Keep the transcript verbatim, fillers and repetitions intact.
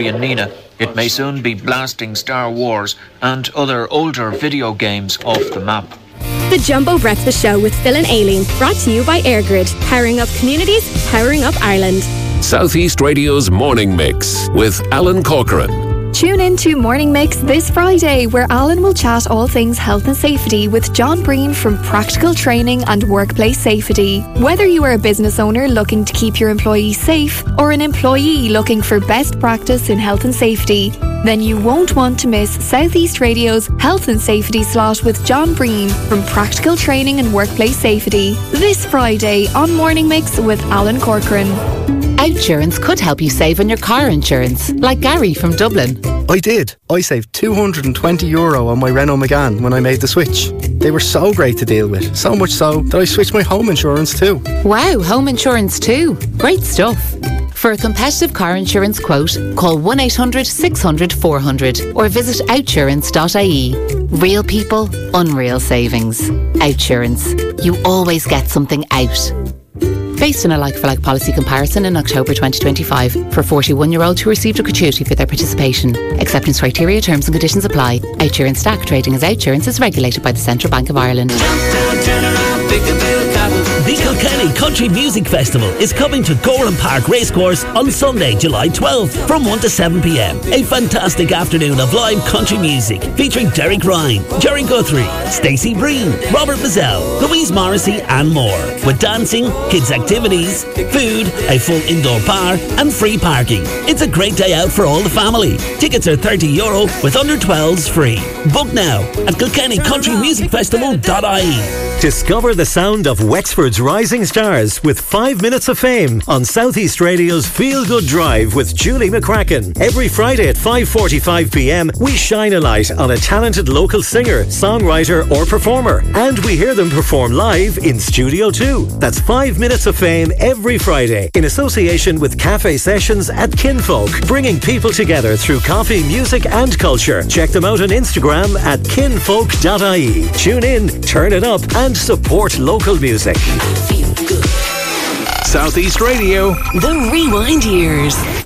and Nina. It may soon be blasting Star Wars and other older video games off the map. The Jumbo Breakfast Show with Phil and Aileen, brought to you by AirGrid, powering up communities, powering up Ireland. Southeast Radio's Morning Mix with Alan Corcoran. Tune in to Morning Mix this Friday, where Alan will chat all things health and safety with John Breen from Practical Training and Workplace Safety. Whether you are a business owner looking to keep your employees safe or an employee looking for best practice in health and safety, then you won't want to miss Southeast Radio's Health and Safety slot with John Breen from Practical Training and Workplace Safety this Friday on Morning Mix with Alan Corcoran. Outsurance could help you save on your car insurance, like Gary from Dublin. I did. I saved two hundred twenty euro on my Renault Megane when I made the switch. They were so great to deal with, so much so that I switched my home insurance too. Wow, home insurance too. Great stuff. For a competitive car insurance quote, call one eight hundred six hundred four hundred or visit outsurance dot I E. Real people, unreal savings. Outsurance. You always get something out. Based on a like-for-like policy comparison in October twenty twenty-five for forty-one-year-olds who received a gratuity for their participation. Acceptance criteria, terms and conditions apply. Outsurance S T A C trading as Outsurance is regulated by the Central Bank of Ireland. The Kilkenny Country Music Festival is coming to Goran Park Racecourse on Sunday, July twelfth from one to seven p m. A fantastic afternoon of live country music featuring Derek Ryan, Jerry Guthrie, Stacey Breen, Robert Mazzell, Louise Morrissey and more. With dancing, kids activities, food, a full indoor bar and free parking. It's a great day out for all the family. Tickets are thirty euro with under twelves free. Book now at kilkenny country music festival dot I E. Discover the sound of Wexford's rising stars with five minutes of fame on Southeast Radio's Feel Good Drive with Julie McCracken. Every Friday at five forty-five p m, we shine a light on a talented local singer, songwriter or performer. And we hear them perform live in Studio two. That's five minutes of fame every Friday in association with Cafe Sessions at Kinfolk, bringing people together through coffee, music and culture. Check them out on Instagram at kinfolk dot I E. Tune in, turn it up and support local music. Southeast Radio. The Rewind Years.